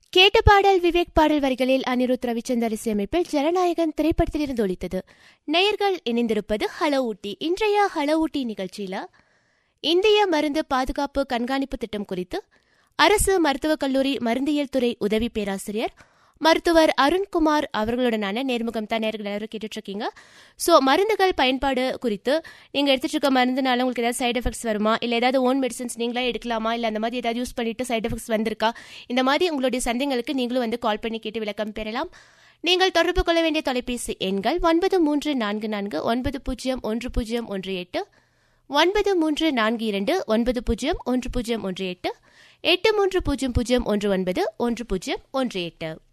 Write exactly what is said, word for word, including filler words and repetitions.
கேட்ட பாடல் விவேக் பாடல் வரிகளில் அனிருத் ரவிச்சந்தர் இசையமைப்பில் ஜனநாயகன் திரைப்படத்திலிருந்து ஒலித்தது. நேயர்கள் இணைந்திருப்பது ஹலோ ஊட்டி. இன்றைய ஹலோ ஊட்டி நிகழ்ச்சியில இந்திய மருந்து பாதுகாப்பு கண்காணிப்பு திட்டம் குறித்து அரசு மருத்துவக் கல்லூரி மருந்தியல் துறை உதவி பேராசிரியர் மருத்துவர் அருண்குமார் அவர்களுடனான நேர்முகம் தான் நேர்கள் எல்லாரும் கேட்டுட்டு இருக்கீங்க. ஸோ மருந்துகள் பயன்பாடு குறித்து நீங்கள் எடுத்துட்டு இருக்க மருந்துனால உங்களுக்கு ஏதாவது சைட் எஃபெக்ட்ஸ் வருமா, இல்லை ஏதாவது ஓன் மெடிசன்ஸ் நீங்களே எடுக்கலாமா, இல்லை அந்த மாதிரி ஏதாவது யூஸ் பண்ணிட்டு சைட் எஃபெக்ட்ஸ் வந்திருக்கா, இந்த மாதிரி உங்களுடைய சந்தேகங்களுக்கு நீங்களும் வந்து கால் பண்ணி கேட்டு விளக்கம் பெறலாம். நீங்கள் தொடர்பு கொள்ள வேண்டிய தொலைபேசி எண்கள் ஒன்பது மூன்று நான்கு நான்கு ஒன்பது பூஜ்ஜியம் ஒன்று பூஜ்ஜியம் ஒன்று எட்டு, ஒன்பது மூன்று நான்கு இரண்டு ஒன்பது பூஜ்ஜியம் ஒன்று பூஜ்ஜியம் ஒன்று எட்டு, எட்டு மூன்று பூஜ்ஜியம் பூஜ்ஜியம் ஒன்று ஒன்பது ஒன்று பூஜ்ஜியம் ஒன்று எட்டு.